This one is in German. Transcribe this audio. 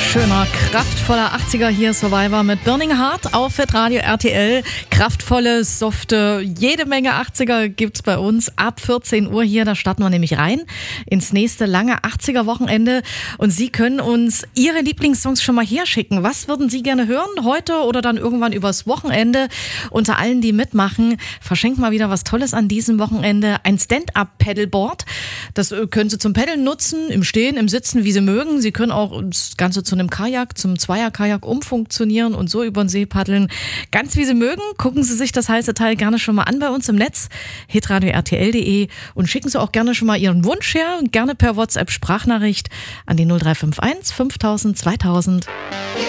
Schöner, kraftvoller 80er hier Survivor mit Burning Heart auf Radio RTL. Kraftvolle, softe, jede Menge 80er gibt's bei uns ab 14 Uhr hier. Da starten wir nämlich rein ins nächste lange 80er Wochenende. Und Sie können uns Ihre Lieblingssongs schon mal herschicken. Was würden Sie gerne hören heute oder dann irgendwann übers Wochenende? Unter allen, die mitmachen, verschenken mal wieder was Tolles an diesem Wochenende. Ein Stand-Up-Paddleboard. Das können Sie zum Paddeln nutzen, im Stehen, im Sitzen, wie Sie mögen. Sie können auch das Ganze zu einem Kajak, zum Zweier-Kajak umfunktionieren und so über den See paddeln. Ganz wie Sie mögen. Gucken Sie sich das heiße Teil gerne schon mal an bei uns im Netz, hitradio-rtl.de, und schicken Sie auch gerne schon mal Ihren Wunsch her, gerne per WhatsApp-Sprachnachricht an die 0351 5000 2000.